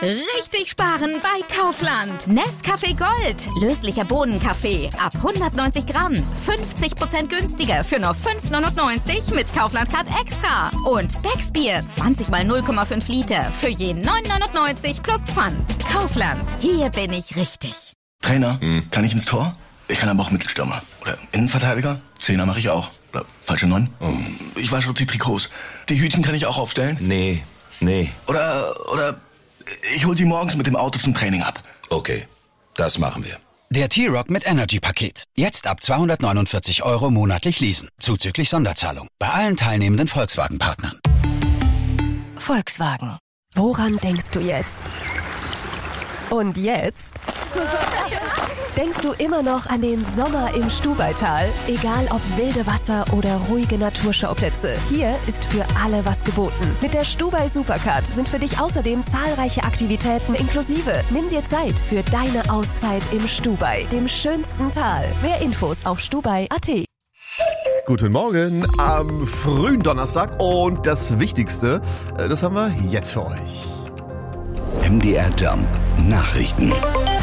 Richtig sparen bei Kaufland. Nescafé Gold. Löslicher Bohnenkaffee. Ab 190 Gramm. 50% günstiger für nur 5,99 mit Kaufland Card Extra. Und Becksbier. 20 mal 0,5 Liter. Für je 9,99 plus Pfand. Kaufland. Hier bin ich richtig. Trainer, kann ich ins Tor? Ich kann aber auch Mittelstürmer. Oder Innenverteidiger. Zehner mache ich auch. Oder falsche 9. Ich wasche die Trikots. Die Hütchen kann ich auch aufstellen? Nee. Oder ich hol sie morgens mit dem Auto zum Training ab. Okay, das machen wir. Der T-Rock mit Energy-Paket. Jetzt ab 249 € monatlich leasen. Zuzüglich Sonderzahlung. Bei allen teilnehmenden Volkswagen-Partnern. Volkswagen. Woran denkst du jetzt? Und jetzt? Denkst du immer noch an den Sommer im Stubaital? Egal ob wilde Wasser oder ruhige Naturschauplätze, hier ist für alle was geboten. Mit der Stubai Supercard sind für dich außerdem zahlreiche Aktivitäten inklusive. Nimm dir Zeit für deine Auszeit im Stubai, dem schönsten Tal. Mehr Infos auf stubai.at. Guten Morgen am frühen Donnerstag und das Wichtigste, das haben wir jetzt für euch. MDR Jump Nachrichten.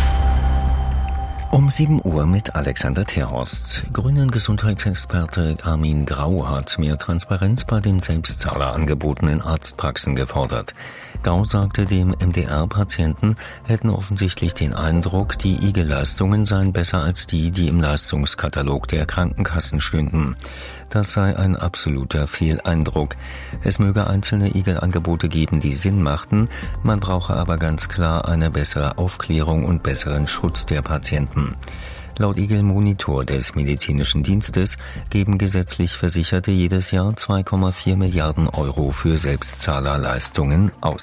Um 7 Uhr mit Alexander Terhorst. Grünen Gesundheitsexperte Armin Grau hat mehr Transparenz bei den Selbstzahlerangeboten in Arztpraxen gefordert. Grau sagte dem MDR, hätten offensichtlich den Eindruck, die IG-Leistungen seien besser als die im Leistungskatalog der Krankenkassen stünden. Das sei ein absoluter Fehleindruck. Es möge einzelne IG-Angebote geben, die Sinn machten, man brauche aber ganz klar eine bessere Aufklärung und besseren Schutz der Patienten. Laut IG-Monitor des Medizinischen Dienstes geben gesetzlich Versicherte jedes Jahr 2,4 Milliarden € für Selbstzahlerleistungen aus.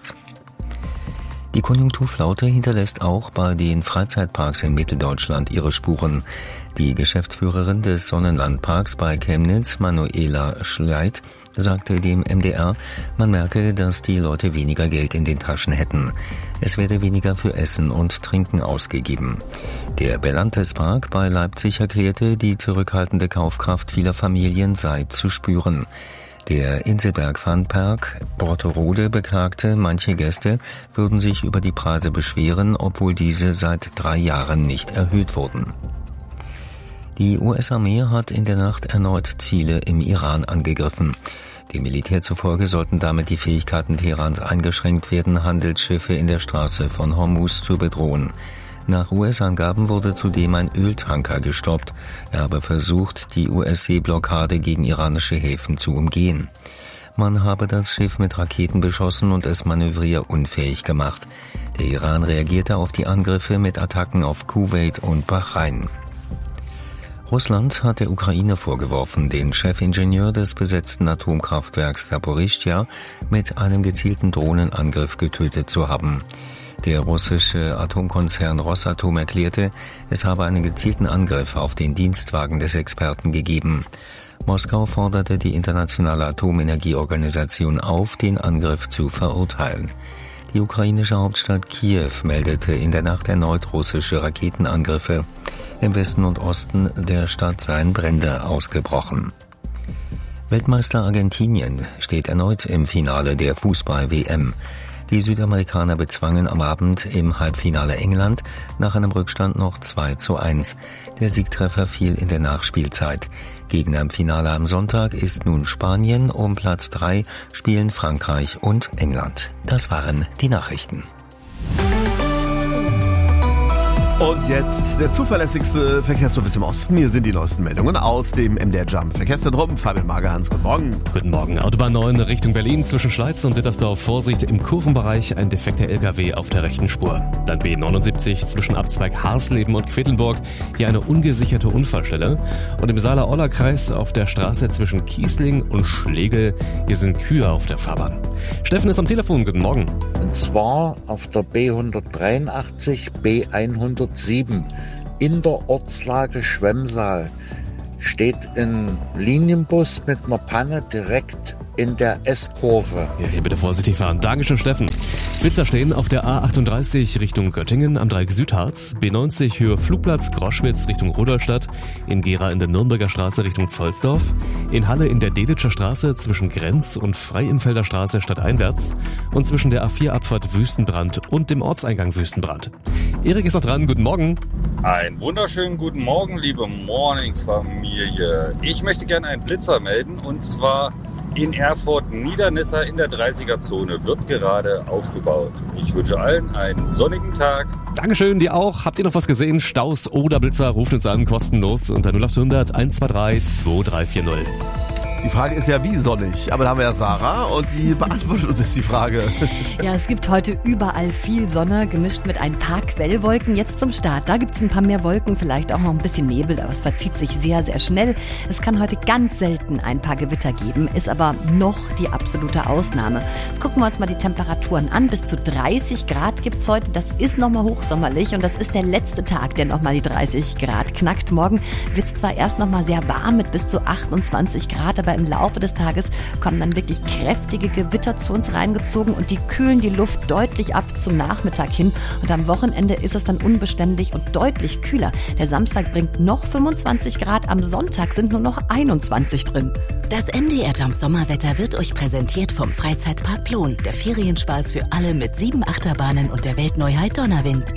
Die Konjunkturflaute hinterlässt auch bei den Freizeitparks in Mitteldeutschland ihre Spuren. Die Geschäftsführerin des Sonnenlandparks bei Chemnitz, Manuela Schleit, sagte dem MDR, man merke, dass die Leute weniger Geld in den Taschen hätten. Es werde weniger für Essen und Trinken ausgegeben. Der Bellantes Park bei Leipzig erklärte, die zurückhaltende Kaufkraft vieler Familien sei zu spüren. Der Inselberg Funpark Borterode beklagte, manche Gäste würden sich über die Preise beschweren, obwohl diese seit 3 Jahren nicht erhöht wurden. Die US-Armee hat in der Nacht erneut Ziele im Iran angegriffen. Dem Militär zufolge sollten damit die Fähigkeiten Teherans eingeschränkt werden, Handelsschiffe in der Straße von Hormuz zu bedrohen. Nach US-Angaben wurde zudem ein Öltanker gestoppt. Er habe versucht, die US-Seeblockade gegen iranische Häfen zu umgehen. Man habe das Schiff mit Raketen beschossen und es manövrierunfähig gemacht. Der Iran reagierte auf die Angriffe mit Attacken auf Kuwait und Bahrain. Russland hat der Ukraine vorgeworfen, den Chefingenieur des besetzten Atomkraftwerks Saporischschja mit einem gezielten Drohnenangriff getötet zu haben. Der russische Atomkonzern Rosatom erklärte, es habe einen gezielten Angriff auf den Dienstwagen des Experten gegeben. Moskau forderte die internationale Atomenergieorganisation auf, den Angriff zu verurteilen. Die ukrainische Hauptstadt Kiew meldete in der Nacht erneut russische Raketenangriffe. Im Westen und Osten der Stadt seien Brände ausgebrochen. Weltmeister Argentinien steht erneut im Finale der Fußball-WM. Die Südamerikaner bezwangen am Abend im Halbfinale England nach einem Rückstand noch 2:1. Der Siegtreffer fiel in der Nachspielzeit. Gegner im Finale am Sonntag ist nun Spanien. Um Platz 3 spielen Frankreich und England. Das waren die Nachrichten. Und jetzt der zuverlässigste Verkehrsservice im Osten. Hier sind die neuesten Meldungen aus dem MDR Jump Verkehrszentrum. Fabian Magerhans, guten Morgen. Guten Morgen. Autobahn 9 Richtung Berlin zwischen Schleiz und Dittersdorf. Vorsicht im Kurvenbereich, ein defekter LKW auf der rechten Spur. Dann B79 zwischen Abzweig Harsleben und Quedlinburg. Hier eine ungesicherte Unfallstelle. Und im Saale-Orla-Kreis auf der Straße zwischen Kiesling und Schlegel. Hier sind Kühe auf der Fahrbahn. Steffen ist am Telefon. Guten Morgen. Und zwar auf der B183, B107 in der Ortslage Schwemmsaal steht ein Linienbus mit einer Panne direkt in der S-Kurve. Ja, hier bitte vorsichtig fahren. Dankeschön, Steffen. Blitzer stehen auf der A38 Richtung Göttingen am Dreieck Südharz, B90 Höhe Flugplatz Groschwitz Richtung Rudolstadt, in Gera in der Nürnberger Straße Richtung Zollsdorf, in Halle in der Deditscher Straße zwischen Grenz und Freiimfelder Straße stadteinwärts und zwischen der A4-Abfahrt Wüstenbrand und dem Ortseingang Wüstenbrand. Erik ist noch dran. Guten Morgen. Einen wunderschönen guten Morgen, liebe Morning-Familie. Ich möchte gerne einen Blitzer melden, und zwar in Erfurt-Niedernisse in der 30er-Zone wird gerade aufgebaut. Ich wünsche allen einen sonnigen Tag. Dankeschön, dir auch. Habt ihr noch was gesehen? Staus oder Blitzer? Ruft uns an, kostenlos unter 0800 123 2340. Die Frage ist ja, wie sonnig? Aber da haben wir ja Sarah und die beantwortet uns jetzt die Frage. Ja, es gibt heute überall viel Sonne, gemischt mit ein paar Quellwolken. Jetzt zum Start. Da gibt es ein paar mehr Wolken, vielleicht auch noch ein bisschen Nebel, aber es verzieht sich sehr, sehr schnell. Es kann heute ganz selten ein paar Gewitter geben, ist aber noch die absolute Ausnahme. Jetzt gucken wir uns mal die Temperaturen an. Bis zu 30 Grad gibt es heute. Das ist nochmal hochsommerlich und das ist der letzte Tag, der nochmal die 30 Grad knackt. Morgen wird es zwar erst nochmal sehr warm mit bis zu 28 Grad, aber im Laufe des Tages kommen dann wirklich kräftige Gewitter zu uns reingezogen und die kühlen die Luft deutlich ab zum Nachmittag hin. Und am Wochenende ist es dann unbeständig und deutlich kühler. Der Samstag bringt noch 25 Grad, am Sonntag sind nur noch 21 drin. Das MDR Jump Sommerwetter wird euch präsentiert vom Freizeitpark Plon. Der Ferienspaß für alle mit 7 Achterbahnen und der Weltneuheit Donnerwind.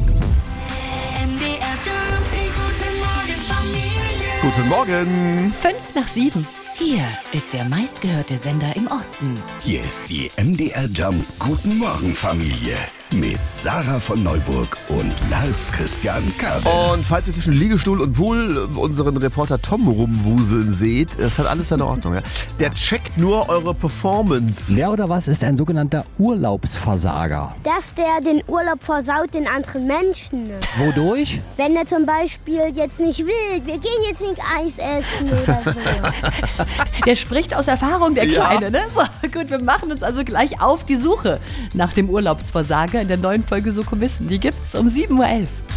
MDR Jump, die Guten Morgen. 5:07. Hier ist der meistgehörte Sender im Osten. Hier ist die MDR Jump Guten Morgen Familie mit Sarah von Neuburg und Lars Christian Kabel. Und falls ihr zwischen Liegestuhl und Pool unseren Reporter Tom rumwuseln seht, das hat alles seine Ordnung. Ja? Der checkt nur eure Performance. Wer oder was ist ein sogenannter Urlaubsversager? Dass der den Urlaub versaut den anderen Menschen. Wodurch? Wenn er zum Beispiel jetzt nicht will, wir gehen jetzt nicht Eis essen oder so. Der spricht aus Erfahrung, der Ja. Kleine, ne? So, gut, wir machen uns also gleich auf die Suche nach dem Urlaubsversager in der neuen Folge Sokomissen. Die gibt's um 7:11 Uhr.